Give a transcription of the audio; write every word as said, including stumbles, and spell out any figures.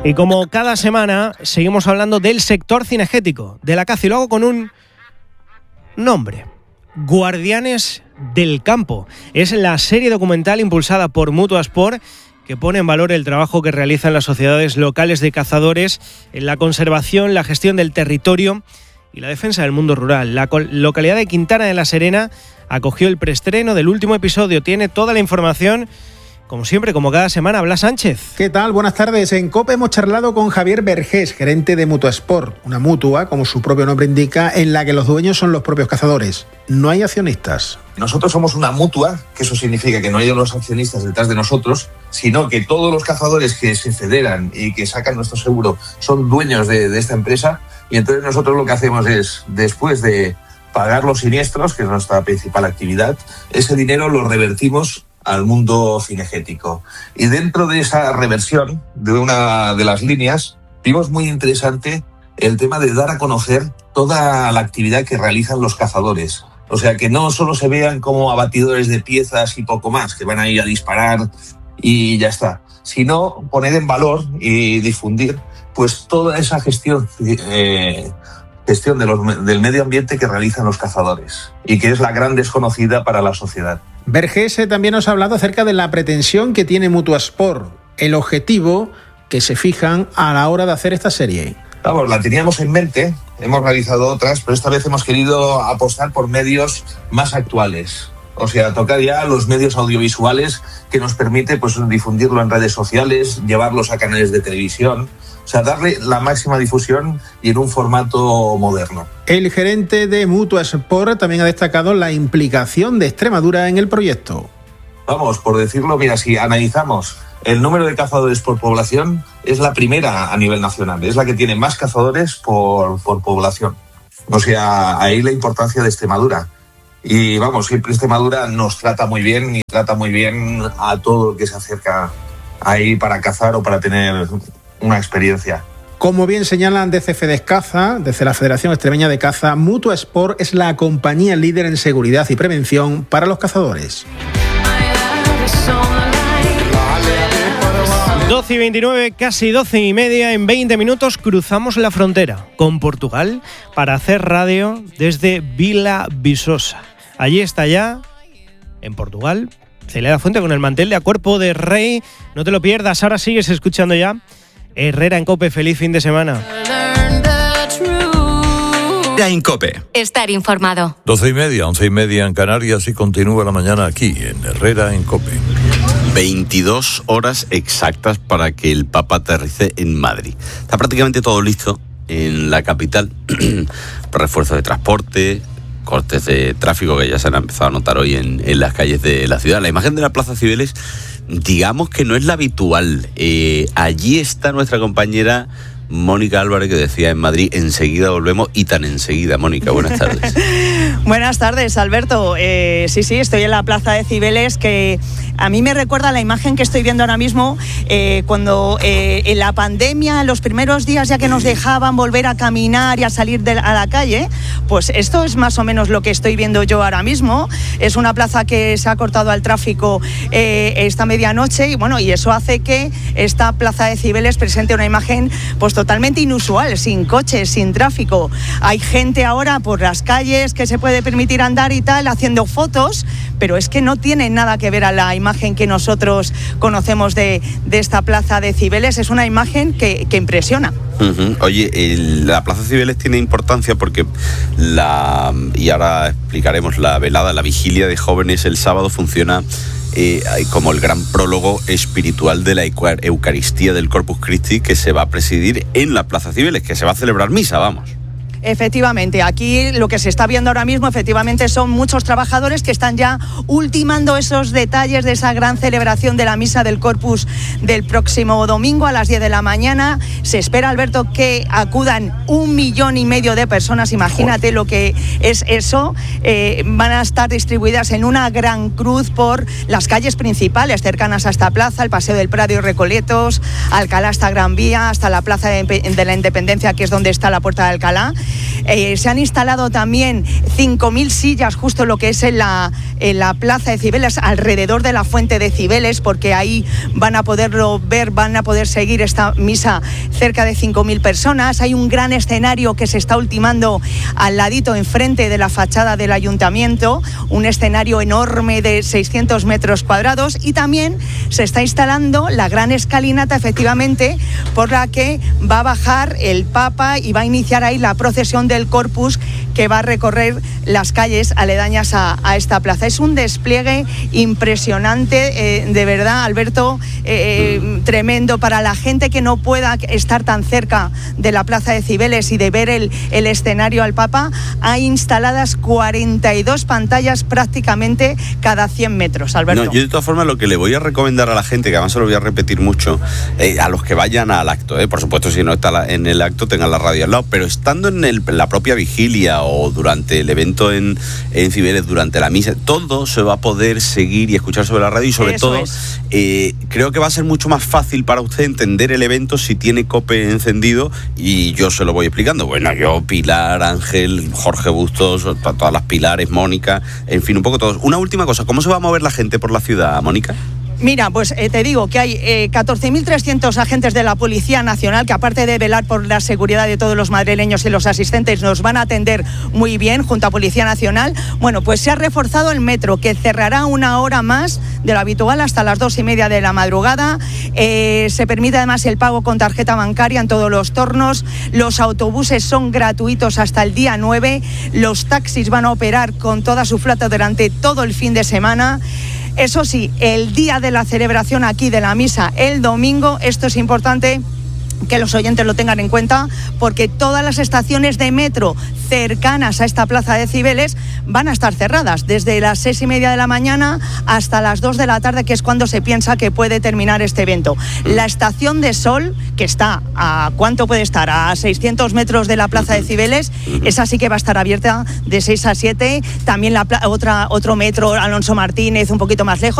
Y como cada semana seguimos hablando del sector cinegético, de la caza, y lo hago con un nombre: Guardianes del Campo. Es la serie documental impulsada por Mutua Sport que pone en valor el trabajo que realizan las sociedades locales de cazadores en la conservación, la gestión del territorio y la defensa del mundo rural. La localidad de Quintana de la Serena acogió el preestreno del último episodio. Tiene toda la información, como siempre, como cada semana, Blas Sánchez. ¿Qué tal? Buenas tardes. En COPE hemos charlado con Javier Vergés, gerente de Mutua Sport, una mutua, como su propio nombre indica, en la que los dueños son los propios cazadores. No hay accionistas. Nosotros somos una mutua, que eso significa que no hay unos accionistas detrás de nosotros, sino que todos los cazadores que se federan y que sacan nuestro seguro son dueños de, de esta empresa, y entonces nosotros lo que hacemos es, después de pagar los siniestros, que es nuestra principal actividad, ese dinero lo revertimos al mundo cinegético. Y dentro de esa reversión de una de las líneas, vimos muy interesante el tema de dar a conocer toda la actividad que realizan los cazadores. O sea, que no solo se vean como abatidores de piezas y poco más, que van a ir a disparar y ya está, sino poner en valor y difundir pues toda esa gestión eh, gestión de los, del medio ambiente que realizan los cazadores y que es la gran desconocida para la sociedad. Vergés también nos ha hablado acerca de la pretensión que tiene Mutua Sport, el objetivo que se fijan a la hora de hacer esta serie. Vamos, la teníamos en mente, hemos realizado otras, pero esta vez hemos querido apostar por medios más actuales. O sea, tocar ya los medios audiovisuales que nos permite pues difundirlo en redes sociales, llevarlos a canales de televisión. O sea, darle la máxima difusión y en un formato moderno. El gerente de Mutua Sport también ha destacado la implicación de Extremadura en el proyecto. Vamos, por decirlo, mira, si analizamos el número de cazadores por población, es la primera a nivel nacional, es la que tiene más cazadores por, por población. O sea, ahí la importancia de Extremadura. Y vamos, siempre Extremadura nos trata muy bien y trata muy bien a todo el que se acerca ahí para cazar o para tener una experiencia. Como bien señalan desde FEDESCaza, desde la Federación Extremeña de Caza, Mutua Sport es la compañía líder en seguridad y prevención para los cazadores. doce y veintinueve, casi doce y media, en veinte minutos cruzamos la frontera con Portugal para hacer radio desde Vila Viçosa. Allí está ya, en Portugal, Celia Fuente con el mantel de A Cuerpo de Rey. No te lo pierdas, ahora sigues escuchando ya Herrera en COPE. Feliz fin de semana. Ya en COPE. Estar informado. doce y media, once y media en Canarias, y continúa la mañana aquí en Herrera en COPE. veintidós horas exactas para que el Papa aterrice en Madrid. Está prácticamente todo listo en la capital. Refuerzo de transporte, cortes de tráfico que ya se han empezado a notar hoy en, en las calles de la ciudad. La imagen de la Plaza Cibeles, digamos que no es la habitual. Eh, allí está nuestra compañera Mónica Álvarez, que decía en Madrid, enseguida volvemos, y tan enseguida. Mónica, buenas tardes. Buenas tardes, Alberto. Eh, sí, sí, estoy en la Plaza de Cibeles, que a mí me recuerda la imagen que estoy viendo ahora mismo eh, cuando eh, en la pandemia, los primeros días ya que nos dejaban volver a caminar y a salir de, a la calle, pues esto es más o menos lo que estoy viendo yo ahora mismo. Es una plaza que se ha cortado al tráfico eh, esta medianoche y bueno, y eso hace que esta Plaza de Cibeles presente una imagen pues totalmente inusual, sin coches, sin tráfico. Hay gente ahora por las calles que se puede permitir andar y tal, haciendo fotos, pero es que no tiene nada que ver a la imagen que nosotros conocemos de, de esta Plaza de Cibeles. Es una imagen que, que impresiona. Uh-huh. Oye, el, la Plaza Cibeles tiene importancia porque la, y ahora explicaremos, la velada, la vigilia de jóvenes el sábado funciona eh, como el gran prólogo espiritual de la Eucaristía del Corpus Christi, que se va a presidir en la Plaza Cibeles, que se va a celebrar misa, vamos. Efectivamente, aquí lo que se está viendo ahora mismo, efectivamente, son muchos trabajadores que están ya ultimando esos detalles de esa gran celebración de la misa del Corpus del próximo domingo a las diez de la mañana. Se espera, Alberto, que acudan un millón y medio de personas. Imagínate lo que es eso. Eh, van a estar distribuidas en una gran cruz por las calles principales cercanas a esta plaza, el Paseo del Prado y Recoletos, Alcalá hasta Gran Vía, hasta la Plaza de la Independencia, que es donde está la Puerta de Alcalá. Eh, se han instalado también cinco mil sillas justo lo que es en la, en la plaza de Cibeles, alrededor de la fuente de Cibeles, porque ahí van a poderlo ver, van a poder seguir esta misa cerca de cinco mil personas. Hay un gran escenario que se está ultimando al ladito, enfrente de la fachada del ayuntamiento, un escenario enorme de seiscientos metros cuadrados, y también se está instalando la gran escalinata, efectivamente, por la que va a bajar el Papa y va a iniciar ahí la procesión del Corpus, que va a recorrer las calles aledañas a, a esta plaza. Es un despliegue impresionante, eh, de verdad, Alberto, eh, eh, tremendo para la gente que no pueda estar tan cerca de la plaza de Cibeles y de ver el, el escenario al Papa. Hay instaladas cuarenta y dos pantallas prácticamente cada cien metros, Alberto. No, yo de todas formas lo que le voy a recomendar a la gente, que además se lo voy a repetir mucho, eh, a los que vayan al acto, eh, por supuesto, si no está la, en el acto, tengan la radio al lado, pero estando en, el, en la propia vigilia o durante el evento en, en Cibeles, durante la misa, todo se va a poder seguir y escuchar sobre la radio, y sobre Eso todo es. eh, creo que va a ser mucho más fácil para usted entender el evento si tiene COPE encendido, y yo se lo voy explicando. Bueno, yo, Pilar, Ángel, Jorge Bustos, todas las Pilares, Mónica, en fin, un poco todos. Una última cosa, ¿cómo se va a mover la gente por la ciudad, Mónica? Mira, pues eh, te digo que hay eh, catorce mil trescientos agentes de la Policía Nacional que, aparte de velar por la seguridad de todos los madrileños y los asistentes, nos van a atender muy bien junto a Policía Nacional. Bueno, pues se ha reforzado el metro, que cerrará una hora más de lo habitual hasta las dos y media de la madrugada. Eh, se permite además el pago con tarjeta bancaria en todos los tornos. Los autobuses son gratuitos hasta el día nueve. Los taxis van a operar con toda su flota durante todo el fin de semana. Eso sí, el día de la celebración aquí de la misa, el domingo, esto es importante que los oyentes lo tengan en cuenta, porque todas las estaciones de metro cercanas a esta plaza de Cibeles van a estar cerradas desde las seis y media de la mañana hasta las dos de la tarde, que es cuando se piensa que puede terminar este evento. La estación de Sol, que está a ¿cuánto puede estar? A seiscientos metros de la plaza de Cibeles, esa sí que va a estar abierta de seis a siete. También la otra otro metro, Alonso Martínez, un poquito más lejos.